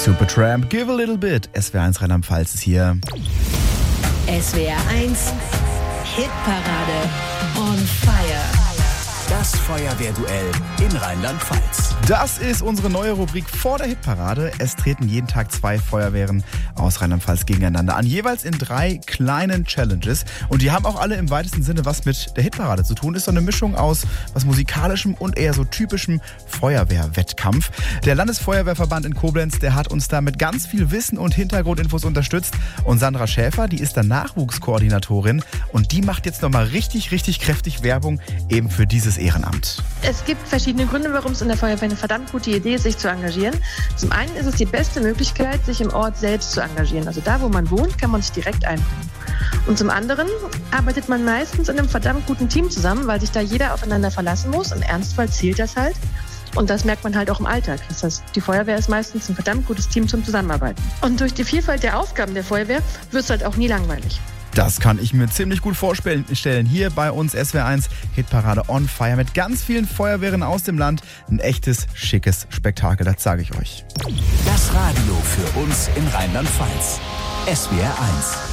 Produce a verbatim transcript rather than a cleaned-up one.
Supertramp, Give a Little Bit. S W R eins Rheinland-Pfalz ist hier. S W R eins Hitparade on fire. Das Feuerwehrduell in Rheinland-Pfalz. Das ist unsere neue Rubrik vor der Hitparade. Es treten jeden Tag zwei Feuerwehren aus Rheinland-Pfalz gegeneinander an, jeweils in drei kleinen Challenges. Und die haben auch alle im weitesten Sinne was mit der Hitparade zu tun. Ist so eine Mischung aus was Musikalischem und eher so typischem Feuerwehrwettkampf. Der Landesfeuerwehrverband in Koblenz, der hat uns da mit ganz viel Wissen und Hintergrundinfos unterstützt. Und Sandra Schäfer, die ist da Nachwuchskoordinatorin und die macht jetzt nochmal richtig, richtig kräftig Werbung eben für dieses Ehrenamt. Es gibt verschiedene Gründe, warum es in der Feuerwehr eine verdammt gute Idee ist, sich zu engagieren. Zum einen ist es die beste Möglichkeit, sich im Ort selbst zu engagieren. Also da, wo man wohnt, kann man sich direkt einbringen. Und zum anderen arbeitet man meistens in einem verdammt guten Team zusammen, weil sich da jeder aufeinander verlassen muss. Im Ernstfall zählt das halt. Und das merkt man halt auch im Alltag. Das heißt, die Feuerwehr ist meistens ein verdammt gutes Team zum Zusammenarbeiten. Und durch die Vielfalt der Aufgaben der Feuerwehr wird es halt auch nie langweilig. Das kann ich mir ziemlich gut vorstellen. Hier bei uns S W R eins Hitparade on Fire mit ganz vielen Feuerwehren aus dem Land. Ein echtes, schickes Spektakel, das sage ich euch. Das Radio für uns in Rheinland-Pfalz. S W R eins.